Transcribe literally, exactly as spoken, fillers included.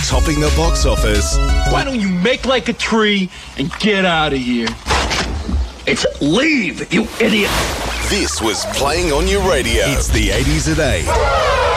topping the box office. Why don't you make like a tree and get out of here? It's leave, you idiot. This was playing on your radio. It's the eighties at eight.